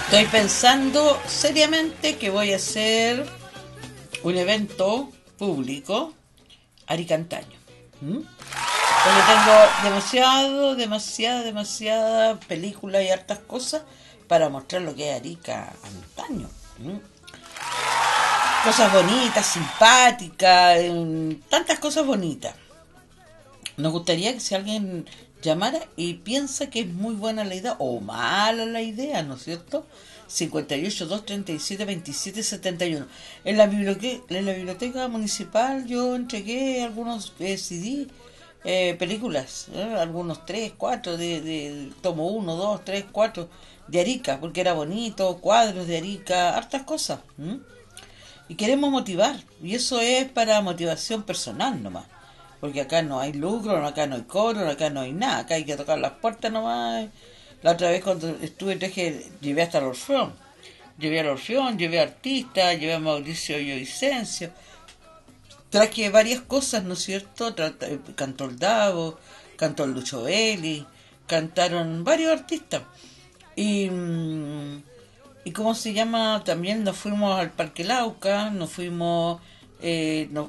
Estoy pensando seriamente que voy a hacer un evento público aricantaño. ¿Mm? Porque tengo demasiada película y hartas cosas para mostrar lo que es Arica antaño. ¿Mm? Cosas bonitas, simpáticas, tantas cosas bonitas. Nos gustaría que si alguien llamara y piensa que es muy buena la idea o mala la idea, ¿no es cierto? 58 237 27 71. En la biblioteca municipal yo entregué algunos CD, películas, algunos 3 4 de tomo uno 2 3 4 de Arica, porque era bonito, cuadros de Arica, hartas cosas. ¿M? Y queremos motivar, y eso es para motivación personal nomás, porque acá no hay lucro, acá no hay cobro, acá no hay nada, acá hay que tocar las puertas nomás. La otra vez cuando estuve llevé hasta el Orfeón, llevé al Orfeón, llevé a artistas, llevé a Mauricio Vicencio, traje varias cosas, ¿no es cierto? Cantó el Davo, cantó el Lucho Belli, cantaron varios artistas. Y, ¿y cómo se llama? También nos fuimos al Parque Lauca, nos fuimos,